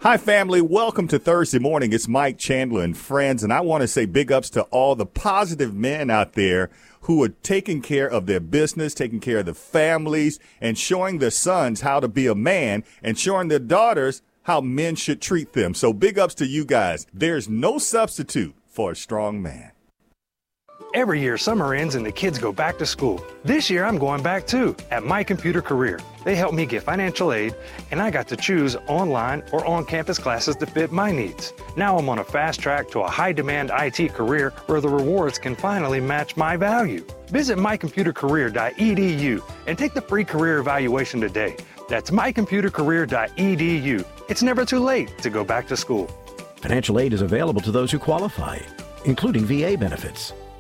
Hi, family. Welcome to Thursday morning. It's Mike Chandler and friends, and I want to say big ups to all the positive men out there who are taking care of their business, taking care of the families, and showing their sons how to be a man and showing their daughters how men should treat them. So big ups to you guys. There's no substitute for a strong man. Every year, summer ends and the kids go back to school. This year, I'm going back too at My Computer Career. They helped me get financial aid, and I got to choose online or on-campus classes to fit my needs. Now I'm on a fast track to a high-demand IT career where the rewards can finally match my value. Visit mycomputercareer.edu and take the free career evaluation today. That's mycomputercareer.edu. It's never too late to go back to school. Financial aid is available to those who qualify, including VA benefits.